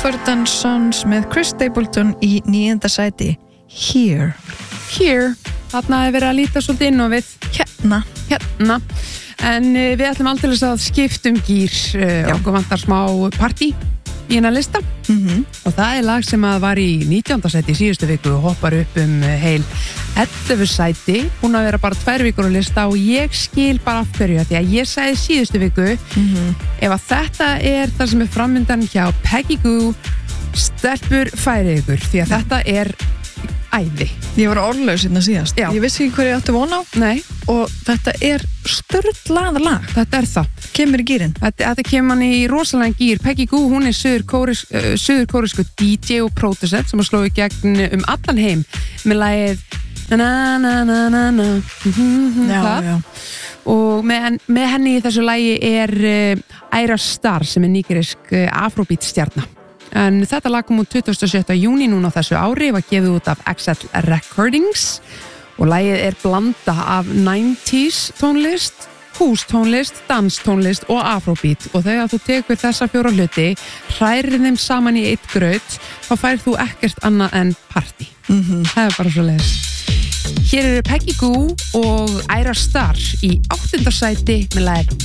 Mumford & Sons með Chris Stapleton í 9. sæti. Here. Þarna er verið að líta svolítið inn á við. Hérna. En við ætlum aldrei að skipta gír. Okkur vantar smá partí í hennar lista. Og það er lag sem að var í 19. sæti í síðustu viku og hoppar upp heil 11 sæti, búin að vera bara 2 vikur á lista og ég skil bara af hverju, því að ég sagði síðustu viku ef að þetta er það sem er framöndan hjá Peggy Gou, stelpur færið ykkur, því að þetta er æði. Ég var orðlaus hérna síðast. Já. Ég vissi ekki hverju ég átti von á. Nei. Og þetta er sturlað lag. Þetta er það. Kemur í gírinn. Þetta kemur hann í rosalega gír. Peggy Gou, hún er suður-kóresku DJ og producer sem að sló í gegn allan heim með lagið na-na-na-na-na. Já. Og með henni í þessu lagi er Ayra Starr sem er nýgerisk afrobeat stjarna. En þetta lag kom út 27. júní núna á þessu ári, var gefið út af XL Recordings og lagið er blanda af 90s tónlist, hústónlist, danstónlist og afrobeat og þegar þú tekur þessa 4 hluti, hrærir þeim saman í eitt graut, þá færð þú ekkert annað en party. Það er bara svo leiðis. Hér eru Peggy Gou og Ayra Starr í 8. sæti með lagið